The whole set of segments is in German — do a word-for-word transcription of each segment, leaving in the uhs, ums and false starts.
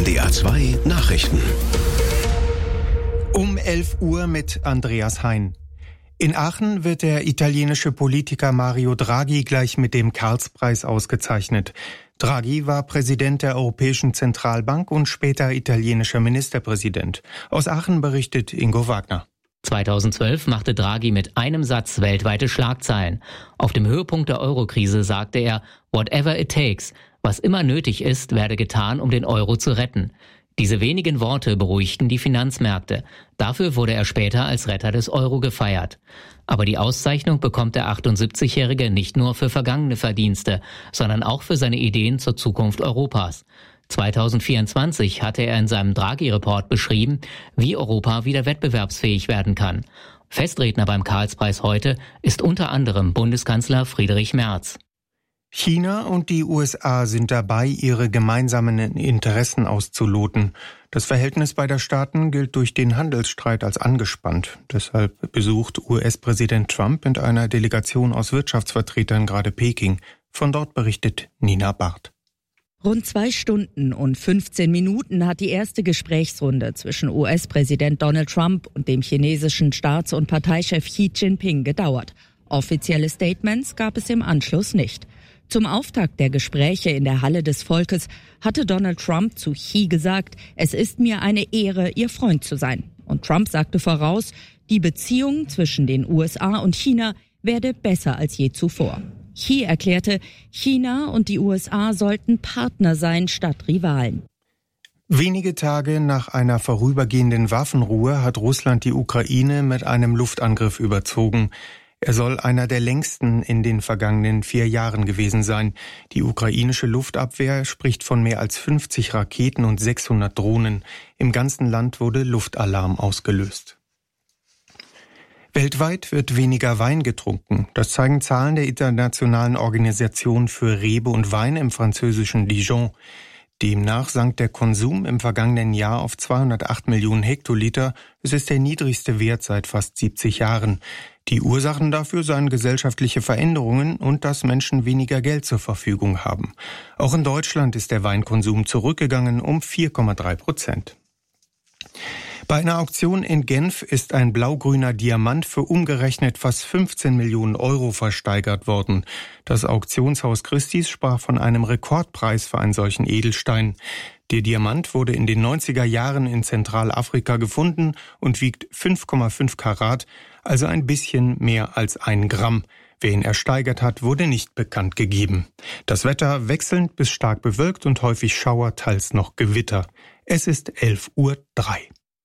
N D R zwei Nachrichten. Um elf Uhr mit Andreas Hein. In Aachen wird der italienische Politiker Mario Draghi gleich mit dem Karlspreis ausgezeichnet. Draghi war Präsident der Europäischen Zentralbank und später italienischer Ministerpräsident. Aus Aachen berichtet Ingo Wagner. zweitausendzwölf machte Draghi mit einem Satz weltweite Schlagzeilen. Auf dem Höhepunkt der Eurokrise sagte er, "Whatever it takes", was immer nötig ist, werde getan, um den Euro zu retten. Diese wenigen Worte beruhigten die Finanzmärkte. Dafür wurde er später als Retter des Euro gefeiert. Aber die Auszeichnung bekommt der achtundsiebzigjährige nicht nur für vergangene Verdienste, sondern auch für seine Ideen zur Zukunft Europas. zweitausendvierundzwanzig hatte er in seinem Draghi-Report beschrieben, wie Europa wieder wettbewerbsfähig werden kann. Festredner beim Karlspreis heute ist unter anderem Bundeskanzler Friedrich Merz. China und die U S A sind dabei, ihre gemeinsamen Interessen auszuloten. Das Verhältnis beider Staaten gilt durch den Handelsstreit als angespannt. Deshalb besucht U S-Präsident Trump mit einer Delegation aus Wirtschaftsvertretern gerade Peking. Von dort berichtet Nina Barth. Rund zwei Stunden und fünfzehn Minuten hat die erste Gesprächsrunde zwischen U S-Präsident Donald Trump und dem chinesischen Staats- und Parteichef Xi Jinping gedauert. Offizielle Statements gab es im Anschluss nicht. Zum Auftakt der Gespräche in der Halle des Volkes hatte Donald Trump zu Xi gesagt, es ist mir eine Ehre, Ihr Freund zu sein. Und Trump sagte voraus, die Beziehung zwischen den U S A und China werde besser als je zuvor. Xi erklärte, China und die U S A sollten Partner sein statt Rivalen. Wenige Tage nach einer vorübergehenden Waffenruhe hat Russland die Ukraine mit einem Luftangriff überzogen. Er soll einer der längsten in den vergangenen vier Jahren gewesen sein. Die ukrainische Luftabwehr spricht von mehr als fünfzig Raketen und sechshundert Drohnen. Im ganzen Land wurde Luftalarm ausgelöst. Weltweit wird weniger Wein getrunken. Das zeigen Zahlen der Internationalen Organisation für Rebe und Wein im französischen Dijon. Demnach sank der Konsum im vergangenen Jahr auf zweihundertacht Millionen Hektoliter. Es ist der niedrigste Wert seit fast siebzig Jahren. Die Ursachen dafür seien gesellschaftliche Veränderungen und dass Menschen weniger Geld zur Verfügung haben. Auch in Deutschland ist der Weinkonsum zurückgegangen um vier Komma drei Prozent. Bei einer Auktion in Genf ist ein blau-grüner Diamant für umgerechnet fast fünfzehn Millionen Euro versteigert worden. Das Auktionshaus Christie's sprach von einem Rekordpreis für einen solchen Edelstein. Der Diamant wurde in den neunziger Jahren in Zentralafrika gefunden und wiegt fünf Komma fünf Karat, also ein bisschen mehr als ein Gramm. Wer ihn ersteigert hat, wurde nicht bekannt gegeben. Das Wetter wechselnd bis stark bewölkt und häufig Schauer, teils noch Gewitter. Es ist elf Uhr drei.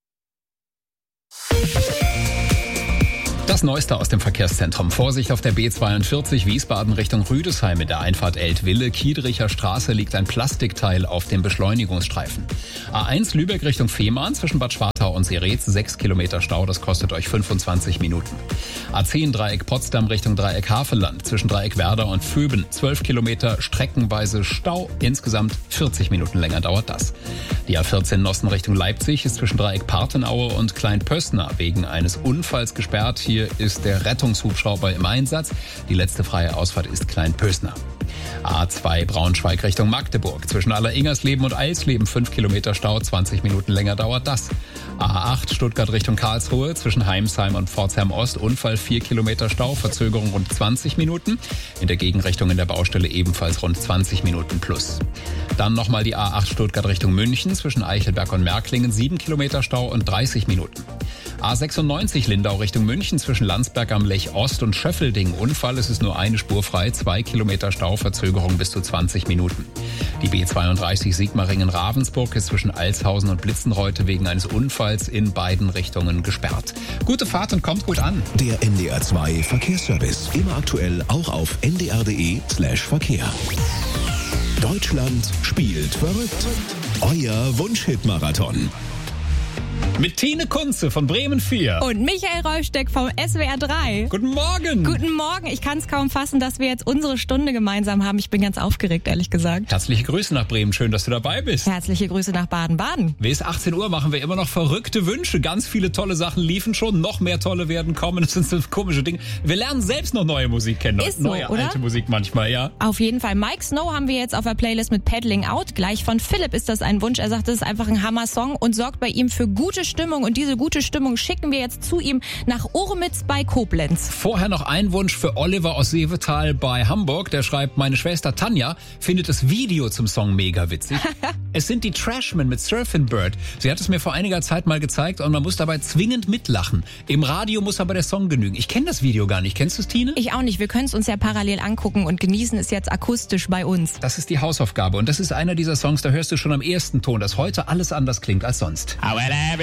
Das Neueste aus dem Verkehrszentrum. Vorsicht auf der B zweiundvierzig Wiesbaden Richtung Rüdesheim in der Einfahrt Eltville. Kiedricher Straße liegt ein Plastikteil auf dem Beschleunigungsstreifen. A eins Lübeck Richtung Fehmarn zwischen Bad Schwartau und Seretz. sechs Kilometer Stau, das kostet euch fünfundzwanzig Minuten. A zehn Dreieck Potsdam Richtung Dreieck Havelland zwischen Dreieck Werder und Vöben. zwölf Kilometer streckenweise Stau. Insgesamt vierzig Minuten länger dauert das. Die A vierzehn Nossen Richtung Leipzig ist zwischen Dreieck Partenaue und Kleinpössner wegen eines Unfalls gesperrt. Hier ist der Rettungshubschrauber im Einsatz. Die letzte freie Ausfahrt ist Kleinpössner. A zwei Braunschweig Richtung Magdeburg. Zwischen Alleringersleben und Eilsleben fünf Kilometer Stau, zwanzig Minuten länger dauert das. A acht Stuttgart Richtung Karlsruhe. Zwischen Heimsheim und Pforzheim Ost Unfall vier Kilometer Stau, Verzögerung rund zwanzig Minuten. In der Gegenrichtung in der Baustelle ebenfalls rund zwanzig Minuten plus. Dann nochmal die A acht Stuttgart Richtung München. Zwischen Eichelberg und Märklingen sieben Kilometer Stau und dreißig Minuten. A sechsundneunzig Lindau Richtung München zwischen Landsberg am Lech Ost und Schöffelding. Unfall, es ist nur eine Spur frei, zwei Kilometer Stau, Verzögerung bis zu zwanzig Minuten. Die B zweiunddreißig Sigmaringen-Ravensburg ist zwischen Alshausen und Blitzenreute wegen eines Unfalls in beiden Richtungen gesperrt. Gute Fahrt und kommt gut an. Der N D R zwei Verkehrsservice. Immer aktuell auch auf n d r punkt d e slash Verkehr. Deutschland spielt verrückt. Euer Wunschhit-Marathon. Mit Tine Kunze von Bremen vier. Und Michael Reufsteck vom S W R drei. Guten Morgen. Guten Morgen. Ich kann es kaum fassen, dass wir jetzt unsere Stunde gemeinsam haben. Ich bin ganz aufgeregt, ehrlich gesagt. Herzliche Grüße nach Bremen. Schön, dass du dabei bist. Herzliche Grüße nach Baden-Baden. Bis achtzehn Uhr machen wir immer noch verrückte Wünsche. Ganz viele tolle Sachen liefen schon. Noch mehr tolle werden kommen. Das sind so komische Dinge. Wir lernen selbst noch neue Musik kennen. Ist neue so, oder? Alte Musik manchmal, ja. Auf jeden Fall. Mike Snow haben wir jetzt auf der Playlist mit Paddling Out. Gleich von Philipp ist das ein Wunsch. Er sagt, das ist einfach ein Hammer-Song und sorgt bei ihm für gute Stimmung. Und diese gute Stimmung schicken wir jetzt zu ihm nach Urmitz bei Koblenz. Vorher noch ein Wunsch für Oliver aus Seevetal bei Hamburg. Der schreibt, meine Schwester Tanja findet das Video zum Song mega witzig. Es sind die Trashmen mit Surfing Bird. Sie hat es mir vor einiger Zeit mal gezeigt und man muss dabei zwingend mitlachen. Im Radio muss aber der Song genügen. Ich kenne das Video gar nicht. Kennst du es, Tine? Ich auch nicht. Wir können es uns ja parallel angucken und genießen es jetzt akustisch bei uns. Das ist die Hausaufgabe und das ist einer dieser Songs, da hörst du schon am ersten Ton, dass heute alles anders klingt als sonst. Oh, well,